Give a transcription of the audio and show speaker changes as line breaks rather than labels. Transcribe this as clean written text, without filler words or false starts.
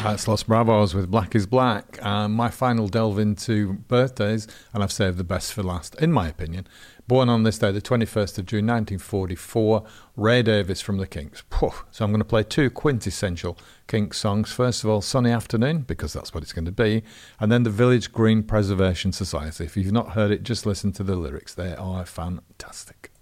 That's Los Bravos with Black is Black. My final delve into birthdays, and I've saved the best for last, in my opinion. Born on this day, the 21st of June, 1944, Ray Davies from the Kinks. So I'm going to play two quintessential Kinks songs. First of all, Sunny Afternoon, because that's what it's going to be, and then the Village Green Preservation Society. If you've not heard it, just listen to the lyrics. They are fantastic.